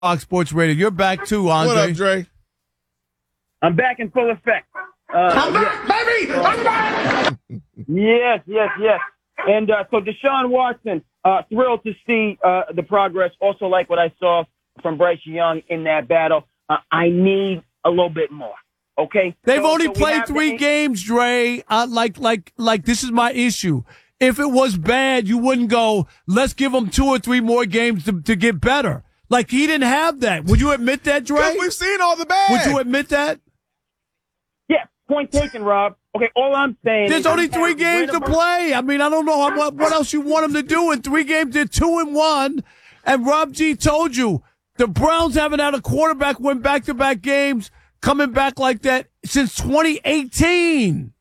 Fox Sports Radio. You're back too, Andre. What up, Dre? I'm back in full effect. I'm back, baby! I'm back! Yes. And so Deshaun Watson, thrilled to see the progress. Also like what I saw from Bryce Young in that battle. I need a little bit more. Okay? They've only played 3 games, Dre. Like this is my issue. If it was bad, you wouldn't go, let's give them 2 or 3 more games to get better. Like, he didn't have that. Would you admit that, Dre? Because we've seen all the bad. Would you admit that? Yeah, point taken, Rob. Okay, all I'm saying There's only 3 games to play. I mean, I don't know what else you want them to do. In 3 games, they're 2-1. And Rob G told you, the Browns haven't had a quarterback win back-to-back games coming back like that since 2018.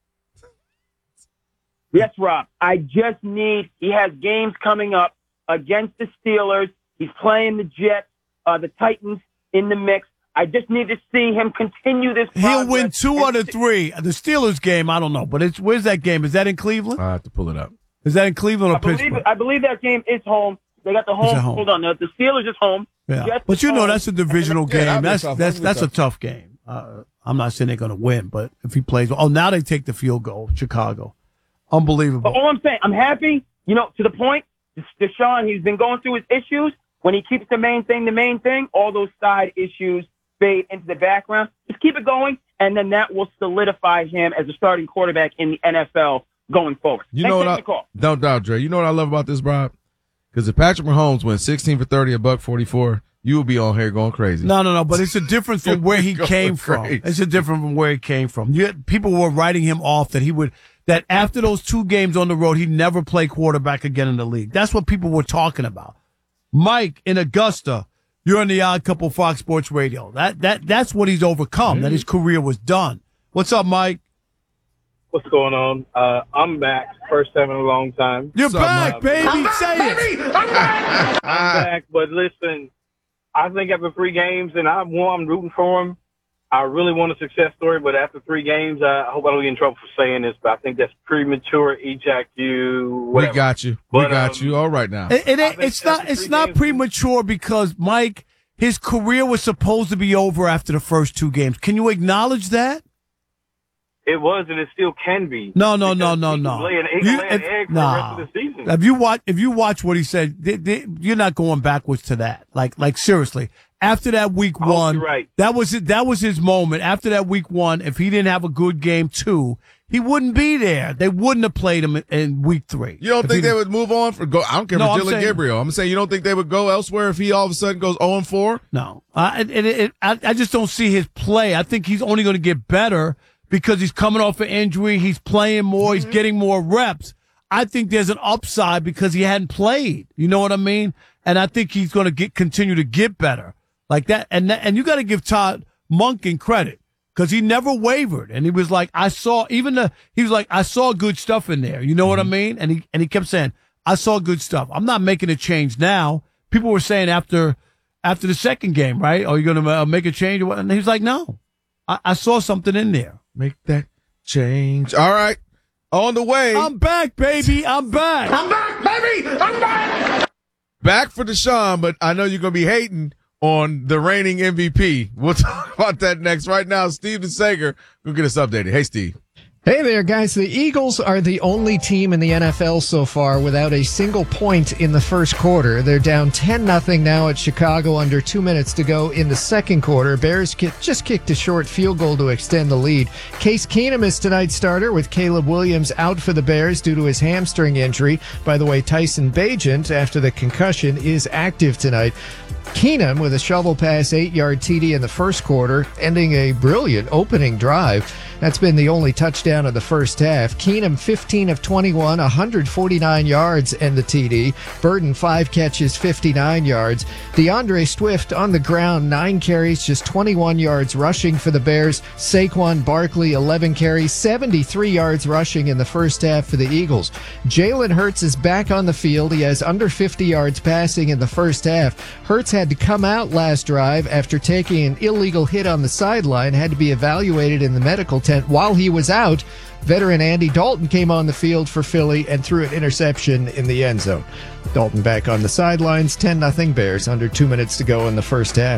Yes, Rob. I just need, he has games coming up against the Steelers. He's playing the Jets, the Titans in the mix. I just need to see him continue this progress. He'll win 2 out of 3. The Steelers game, I don't know, but where's that game? Is that in Cleveland? I have to pull it up. Is that in Cleveland or Pittsburgh? I believe that game is home. They got the home. Hold on, the Steelers is home. Yeah, Jets but you know that's a divisional game. That's tough. a tough game. I'm not saying they're going to win, but if he plays, now they take the field goal. Chicago, unbelievable. But all I'm saying, I'm happy. To the point, Deshaun, he's been going through his issues. When he keeps the main thing, all those side issues fade into the background. Just keep it going, and then that will solidify him as a starting quarterback in the NFL going forward. You know what? Don't doubt, Dre. You know what I love about this, Rob? Because if Patrick Mahomes went 16 for 30, $144, you will be on here going crazy. No. But it's a difference from where he came from. It's a different from where he came from. People were writing him off that after those 2 games on the road, he'd never play quarterback again in the league. That's what people were talking about. Mike in Augusta, you're on the Odd Couple Fox Sports Radio. That's what he's overcome. That his career was done. What's up, Mike? What's going on? I'm back. First time in a long time. You're back, baby. Say it. I'm back! I'm back. But listen, I think after 3 games, and I'm rooting for him. I really want a success story, but after 3 games, I hope I don't get in trouble for saying this, but I think that's premature ejaculation. We got you. We got you. All right now. It's not premature because, Mike, his career was supposed to be over after the first 2 games. Can you acknowledge that? It was, and it still can be. No. He can lay an egg for the rest of the season. If you watch what he said, you're not going backwards to that. Like seriously. After that week 1, right. that was his moment. After that week 1, if he didn't have a good game 2, he wouldn't be there. They wouldn't have played him in week 3. You don't think they would move on I don't care for Dylan Gabriel. I'm saying you don't think they would go elsewhere if he all of a sudden goes 0-4? No. I just don't see his play. I think he's only going to get better because he's coming off an injury. He's playing more. He's getting more reps. I think there's an upside because he hadn't played. You know what I mean? And I think he's going to continue to get better. Like that, and you got to give Todd Monken credit because he never wavered, and he was like, I saw good stuff in there. You know what I mean? And he kept saying, I saw good stuff. I'm not making a change now. People were saying after the second game, right? Are you going to make a change? And he was like, no, I saw something in there. Make that change. All right, on the way. I'm back, baby. I'm back. I'm back, baby. I'm back. Back for Deshaun, but I know you're going to be hating on the reigning MVP. We'll talk about that next. Right now, Steve DeSager will get us updated. Hey, Steve. Hey there, guys. The Eagles are the only team in the NFL so far without a single point in the first quarter. They're down 10-0 now at Chicago, under 2 minutes to go in the second quarter. Bears just kicked a short field goal to extend the lead. Case Keenum is tonight's starter, with Caleb Williams out for the Bears due to his hamstring injury. By the way, Tyson Bagent, after the concussion, is active tonight. Keenum with a shovel pass 8-yard TD in the first quarter, ending a brilliant opening drive. That's been the only touchdown of the first half. Keenum 15 of 21, 149 yards and the TD. Burton 5 catches, 59 yards. DeAndre Swift on the ground, 9 carries, just 21 yards rushing for the Bears. Saquon Barkley 11 carries, 73 yards rushing in the first half for the Eagles. Jalen Hurts is back on the field. He has under 50 yards passing in the first half. Hurts had to come out last drive after taking an illegal hit on the sideline, had to be evaluated in the medical tent. While he was out, veteran Andy Dalton came on the field for Philly and threw an interception in the end zone. Dalton back on the sidelines, 10-0 Bears, under 2 minutes to go in the first half.